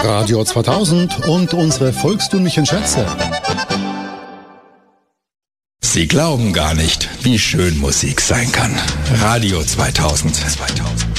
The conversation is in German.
Radio 2000 und unsere volkstümlichen Schätze. Sie glauben gar nicht, wie schön Musik sein kann. Radio 2000.